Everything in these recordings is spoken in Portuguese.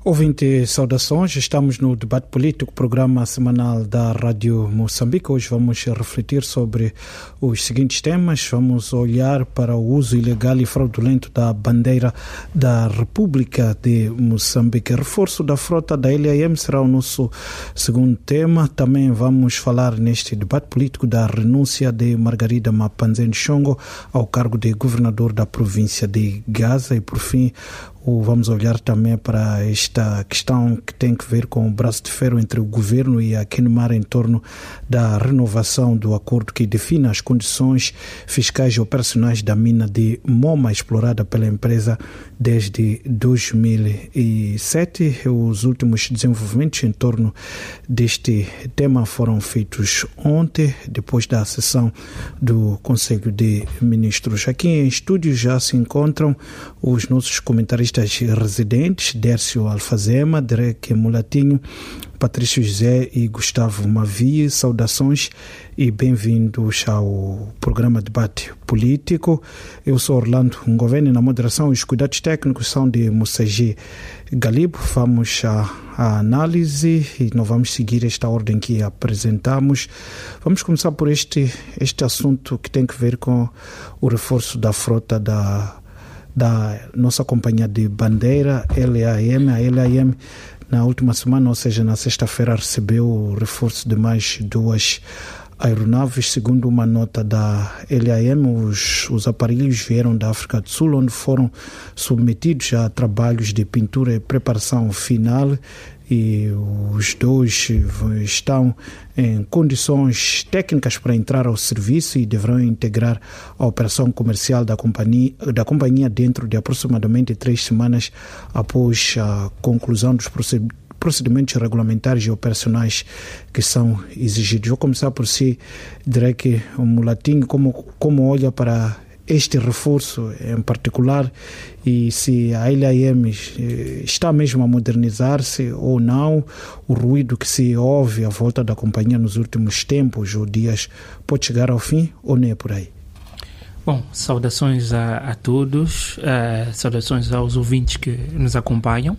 Ouvinte, saudações, estamos no Debate Político, programa semanal da Rádio Moçambique. Hoje vamos refletir sobre os seguintes temas. Vamos olhar para o uso ilegal e fraudulento da bandeira da República de Moçambique. Reforço da frota da LAM será o nosso segundo tema. Também vamos falar neste debate político da renúncia de Margarida Mapanzeni Shongo ao cargo de governador da província de Gaza. E por fim, vamos olhar também para esta questão que tem que ver com o braço de ferro entre o governo e a Kinmar em torno da renovação do acordo que define as condições fiscais e operacionais da mina de Moma, explorada pela empresa desde 2007. Os últimos desenvolvimentos em torno deste tema foram feitos ontem, depois da sessão do Conselho de Ministros. Aqui em estúdio já se encontram os nossos comentaristas residentes, Dércio Alfazema, Derek Mulatinho, Patrício José e Gustavo Mavi. Saudações e bem-vindos ao programa Debate Político. Eu sou Orlando Ngoveni, na moderação. Os cuidados técnicos são de Moussaji Galibo. Vamos à análise e não vamos seguir esta ordem que apresentamos. Vamos começar por este assunto que tem que ver com o reforço da frota da nossa companhia de bandeira, LAM. A LAM, na última semana, ou seja, na sexta-feira, recebeu o reforço de mais 2 aeronaves. Segundo uma nota da LAM, os aparelhos vieram da África do Sul, onde foram submetidos a trabalhos de pintura e preparação final, e os dois estão em condições técnicas para entrar ao serviço e deverão integrar a operação comercial da companhia dentro de aproximadamente 3 semanas após a conclusão dos procedimentos regulamentares e operacionais que são exigidos. Vou começar por si, Derek Mulatinho, como olha para este reforço em particular e se a LAM está mesmo a modernizar-se ou não. O ruído que se ouve à volta da companhia nos últimos tempos ou dias pode chegar ao fim ou nem é por aí? Bom, saudações a todos, saudações aos ouvintes que nos acompanham.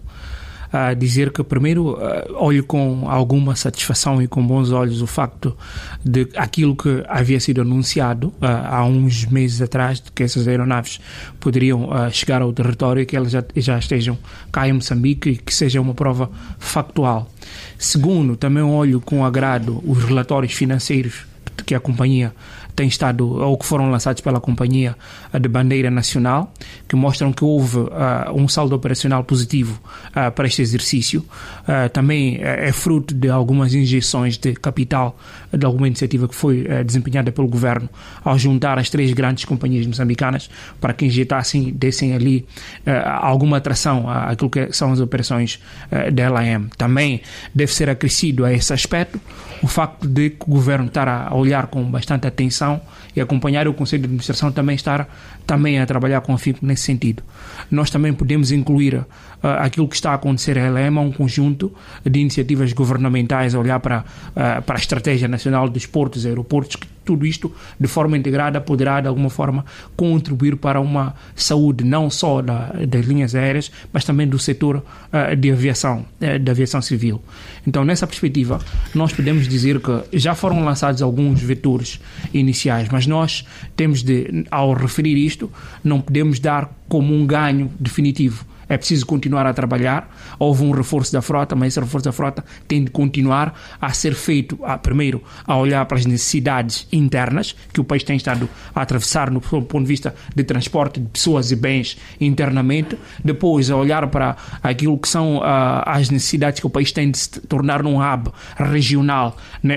Dizer que primeiro olho com alguma satisfação e com bons olhos o facto de aquilo que havia sido anunciado há uns meses atrás, de que essas aeronaves poderiam chegar ao território e que elas já estejam cá em Moçambique e que seja uma prova factual. Segundo, também olho com agrado os relatórios financeiros que a companhia tem estado, ou que foram lançados pela companhia de bandeira nacional, que mostram que houve um saldo operacional positivo para este exercício. Também é fruto de algumas injeções de capital, de alguma iniciativa que foi desempenhada pelo governo ao juntar as 3 grandes companhias moçambicanas para que injetassem, dessem ali alguma atração àquilo que são as operações da LAM. Também deve ser acrescido a esse aspecto o facto de que o governo estar a olhar com bastante atenção e acompanhar o Conselho de Administração também estar a trabalhar com afinco nesse sentido. Nós também podemos incluir aquilo que está a acontecer em LAM, um conjunto de iniciativas governamentais a olhar para a Estratégia Nacional dos Portos e Aeroportos, que tudo isto, de forma integrada, poderá, de alguma forma, contribuir para uma saúde não só das linhas aéreas, mas também do setor de aviação civil. Então, nessa perspectiva, nós podemos dizer que já foram lançados alguns vetores iniciais, mas nós temos de, ao referir isto, não podemos dar como um ganho definitivo. É preciso continuar a trabalhar. Houve um reforço da frota, mas esse reforço da frota tem de continuar a ser feito, primeiro, a olhar para as necessidades internas que o país tem estado a atravessar no ponto de vista de transporte de pessoas e bens internamente, depois a olhar para aquilo que são as necessidades que o país tem de se tornar num hub regional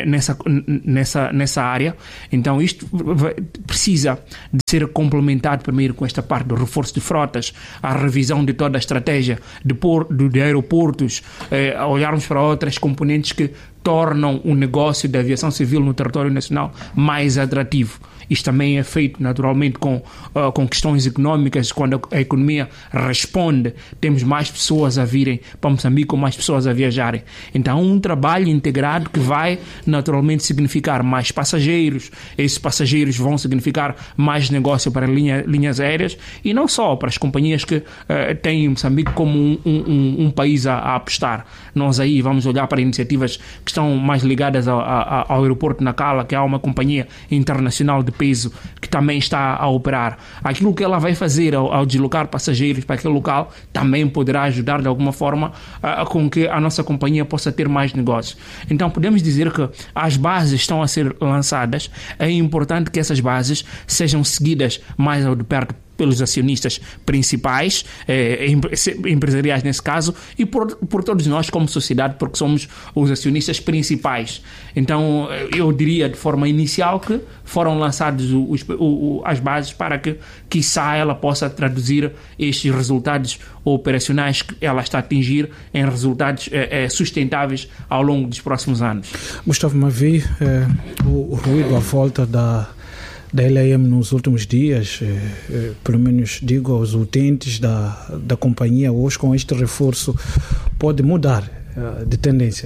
nessa área. Então isto precisa de ser complementado primeiro com esta parte do reforço de frotas, a revisão de toda a estratégia de aeroportos, olharmos para outras componentes que tornam o negócio da aviação civil no território nacional mais atrativo. Isto também é feito naturalmente com questões económicas. Quando a economia responde, temos mais pessoas a virem para Moçambique, com mais pessoas a viajarem. Então, um trabalho integrado que vai naturalmente significar mais passageiros. Esses passageiros vão significar mais negócio para linhas aéreas e não só para as companhias que têm Moçambique como um país a apostar. Nós aí vamos olhar para iniciativas que estão mais ligadas ao aeroporto de Nacala, que é uma companhia internacional de peso que também está a operar. Aquilo que ela vai fazer ao deslocar passageiros para aquele local também poderá ajudar de alguma forma com que a nossa companhia possa ter mais negócios. Então podemos dizer que as bases estão a ser lançadas. É importante que essas bases sejam seguidas mais ao de perto pelos acionistas principais, empresariais nesse caso, e por todos nós como sociedade, porque somos os acionistas principais. Então, eu diria de forma inicial que foram lançadas as bases para que, quiçá, ela possa traduzir estes resultados operacionais que ela está a atingir em resultados sustentáveis ao longo dos próximos anos. Gustavo Mavi, o ruído à volta da LAM nos últimos dias, pelo menos digo aos utentes da companhia, hoje com este reforço pode mudar de tendência?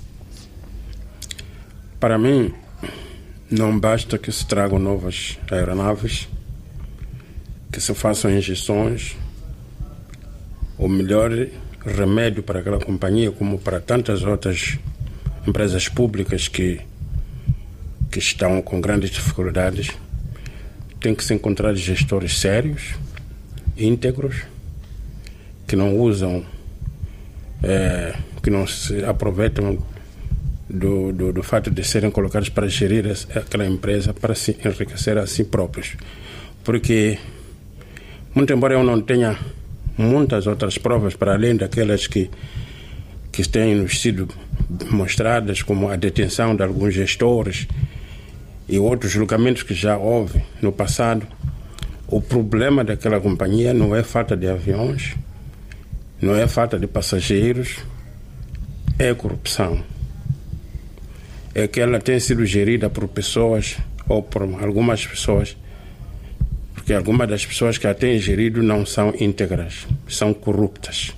Para mim, não basta que se tragam novas aeronaves, que se façam injeções. O melhor remédio para aquela companhia, como para tantas outras empresas públicas que estão com grandes dificuldades, tem que se encontrar gestores sérios, íntegros, que não usam, que não se aproveitam do fato de serem colocados para gerir aquela empresa, para se enriquecer a si próprios. Porque, muito embora eu não tenha muitas outras provas para além daquelas que têm nos sido mostradas, como a detenção de alguns gestores e outros julgamentos que já houve no passado, o problema daquela companhia não é falta de aviões, não é falta de passageiros, é corrupção. É que ela tem sido gerida por pessoas, ou por algumas pessoas, porque algumas das pessoas que a têm gerido não são íntegras, são corruptas.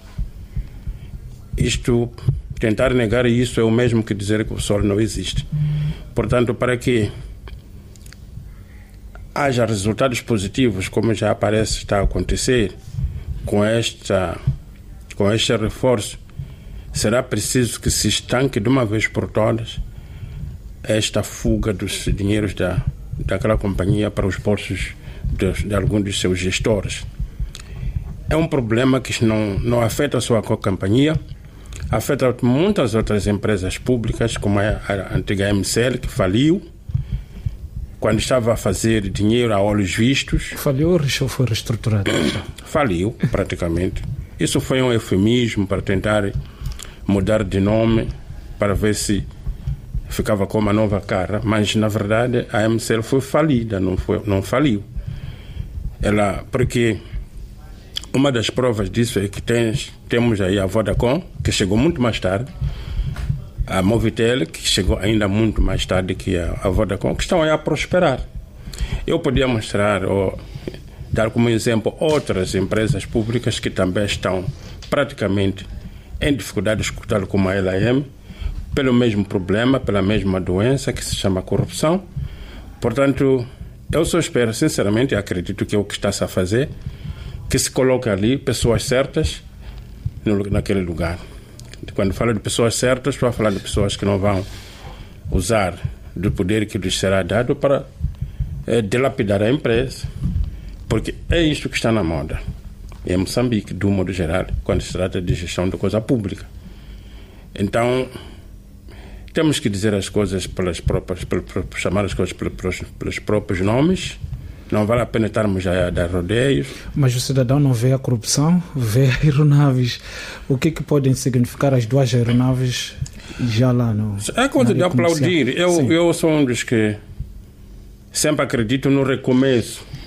Tentar negar isso é o mesmo que dizer que o sol não existe. Portanto, para que haja resultados positivos, como já parece estar a acontecer com este reforço, será preciso que se estanque de uma vez por todas esta fuga dos dinheiros daquela companhia para os bolsos de alguns dos seus gestores. É um problema que não afeta só a companhia, afeta muitas outras empresas públicas, como a antiga MCL, que faliu quando estava a fazer dinheiro a olhos vistos. Faliu ou foi reestruturado? Faliu, praticamente. Isso foi um eufemismo para tentar mudar de nome, para ver se ficava com uma nova cara, mas na verdade a MCL foi falida, não faliu. Porque uma das provas disso é que temos aí a Vodacom, que chegou muito mais tarde, a Movitel, que chegou ainda muito mais tarde que a Vodacom, que estão aí a prosperar. Eu podia mostrar, ou dar como exemplo, outras empresas públicas que também estão praticamente em dificuldades, tal como a LAM, pelo mesmo problema, pela mesma doença que se chama corrupção. Portanto, eu só espero, sinceramente, e acredito que é o que está-se a fazer, que se coloque ali pessoas certas naquele lugar. Quando falo de pessoas certas, estou a falar de pessoas que não vão usar do poder que lhes será dado para dilapidar a empresa, porque é isso que está na moda em Moçambique, do modo geral, quando se trata de gestão de coisa pública. Então, temos que dizer as coisas chamar as coisas pelos próprios nomes. Não vale a pena estarmos a dar rodeios. Mas o cidadão não vê a corrupção, vê aeronaves. O que podem significar as duas aeronaves já lá no... É coisa de aplaudir. Eu sou um dos que sempre acredito no recomeço.